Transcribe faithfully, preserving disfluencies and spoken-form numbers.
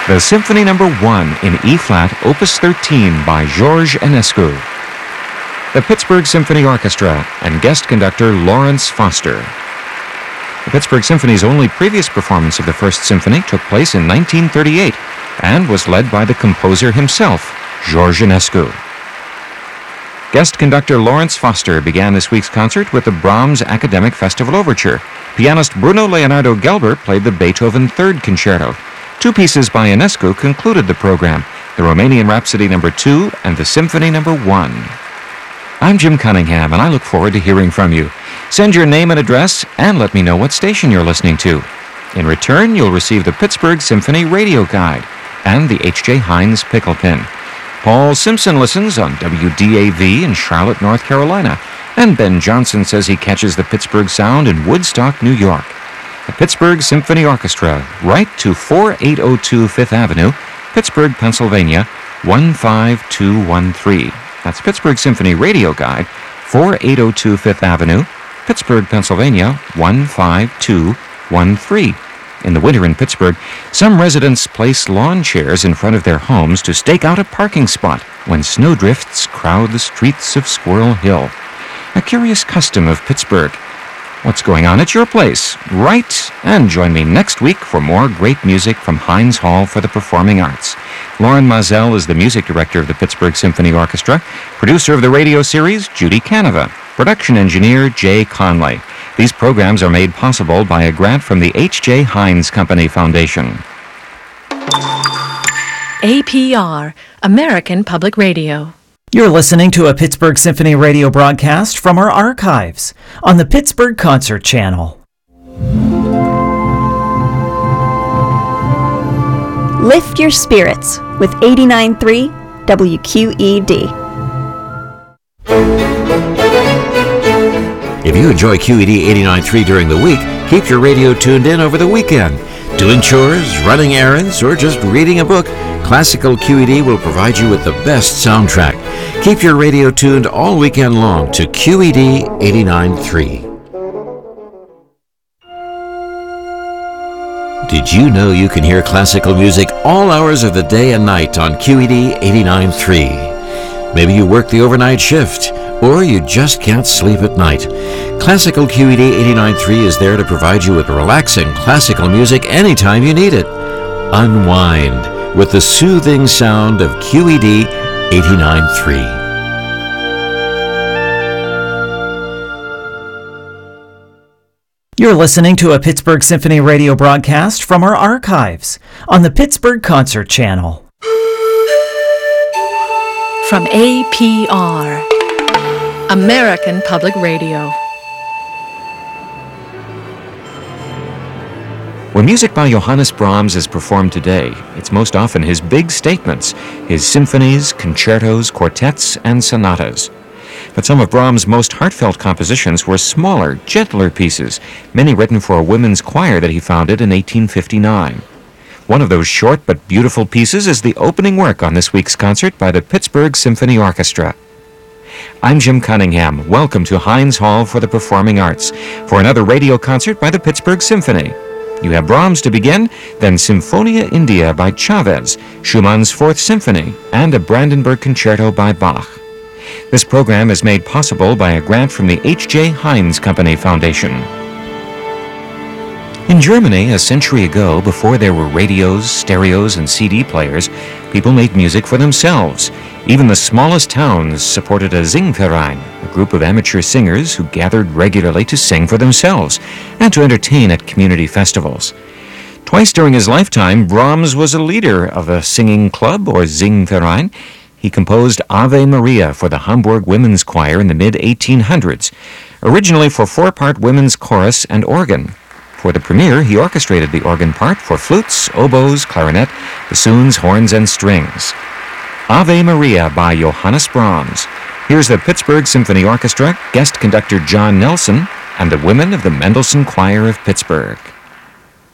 the Symphony Number one in E-flat, Opus thirteen by Georges Enescu. The Pittsburgh Symphony Orchestra and guest conductor Lawrence Foster. The Pittsburgh Symphony's only previous performance of the First Symphony took place in nineteen thirty-eight and was led by the composer himself, Georges Enescu. Guest conductor Lawrence Foster began this week's concert with the Brahms Academic Festival Overture. Pianist Bruno Leonardo Gelber played the Beethoven Third Concerto. Two pieces by Enescu concluded the program, the Romanian Rhapsody Number two and the Symphony Number one. I'm Jim Cunningham, and I look forward to hearing from you. Send your name and address, and let me know what station you're listening to. In return, you'll receive the Pittsburgh Symphony Radio Guide and the H J Heinz Pickle Pin. Paul Simpson listens on W D A V in Charlotte, North Carolina, and Ben Johnson says he catches the Pittsburgh Sound in Woodstock, New York. The Pittsburgh Symphony Orchestra, write to four eight oh two Fifth Avenue, Pittsburgh, Pennsylvania, one five two one three. That's Pittsburgh Symphony Radio Guide, four eight oh two Fifth Avenue, Pittsburgh, Pennsylvania, one five two one three. In the winter in Pittsburgh, some residents place lawn chairs in front of their homes to stake out a parking spot when snowdrifts crowd the streets of Squirrel Hill. A curious custom of Pittsburgh. What's going on at your place? Write and join me next week for more great music from Heinz Hall for the Performing Arts. Lauren Mazel is the music director of the Pittsburgh Symphony Orchestra. Producer of the radio series, Judy Canova. Production engineer, Jay Conley. These programs are made possible by a grant from the H J Heinz Company Foundation. A P R, American Public Radio. You're listening to a Pittsburgh Symphony radio broadcast from our archives on the Pittsburgh Concert Channel. Lift your spirits with eighty-nine point three W Q E D. If you enjoy Q E D eighty-nine point three during the week, keep your radio tuned in over the weekend. Doing chores, running errands, or just reading a book, Classical Q E D will provide you with the best soundtrack. Keep your radio tuned all weekend long to Q E D eighty-nine point three. Did you know you can hear classical music all hours of the day and night on Q E D eighty-nine point three? Maybe you work the overnight shift, or you just can't sleep at night. Classical Q E D eighty-nine point three is there to provide you with relaxing classical music anytime you need it. Unwind with the soothing sound of Q E D eighty-nine point three. You're listening to a Pittsburgh Symphony radio broadcast from our archives on the Pittsburgh Concert Channel. From A P R, American Public Radio. When music by Johannes Brahms is performed today, it's most often his big statements, his symphonies, concertos, quartets, and sonatas. But some of Brahms' most heartfelt compositions were smaller, gentler pieces, many written for a women's choir that he founded in eighteen fifty-nine. One of those short but beautiful pieces is the opening work on this week's concert by the Pittsburgh Symphony Orchestra. I'm Jim Cunningham. Welcome to Heinz Hall for the Performing Arts for another radio concert by the Pittsburgh Symphony. You have Brahms to begin, then Symphonia India by Chavez, Schumann's Fourth Symphony, and a Brandenburg Concerto by Bach. This program is made possible by a grant from the H J Heinz Company Foundation. In Germany, a century ago, before there were radios, stereos, and C D players, people made music for themselves. Even the smallest towns supported a Singverein, a group of amateur singers who gathered regularly to sing for themselves and to entertain at community festivals. Twice during his lifetime, Brahms was a leader of a singing club, or Singverein. He composed Ave Maria for the Hamburg Women's Choir in the mid eighteen hundreds, originally for four-part women's chorus and organ. For the premiere, he orchestrated the organ part for flutes, oboes, clarinet, bassoons, horns, and strings. Ave Maria by Johannes Brahms. Here's the Pittsburgh Symphony Orchestra, guest conductor John Nelson, and the women of the Mendelssohn Choir of Pittsburgh.